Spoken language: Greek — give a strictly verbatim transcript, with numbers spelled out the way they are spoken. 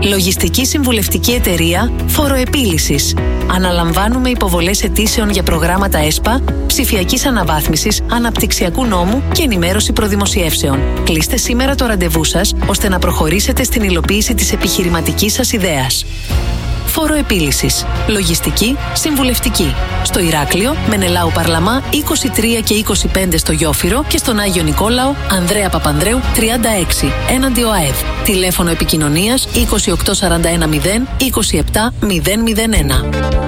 Λογιστική συμβουλευτική εταιρεία Φοροεπίλυσης. Αναλαμβάνουμε υποβολές αιτήσεων για προγράμματα ΕΣΠΑ, ψηφιακής αναβάθμισης, αναπτυξιακού νόμου και ενημέρωση προδημοσιεύσεων. Κλείστε σήμερα το ραντεβού σας, ώστε να προχωρήσετε στην υλοποίηση της επιχειρηματικής σας ιδέας. Φοροεπίλυσης. Λογιστική συμβουλευτική. Στο Ηράκλειο, Μενελάου Παρλαμά είκοσι τρία και είκοσι πέντε στο Γιόφυρο και στον Άγιο Νικόλαο, Ανδρέα Παπανδρέου τριάντα έξι, έναντι ΟΑΕΔ. Τηλέφωνο επικοινωνίας είκοσι οκτώ σαράντα ένα μηδέν είκοσι επτά μηδέν μηδέν ένα.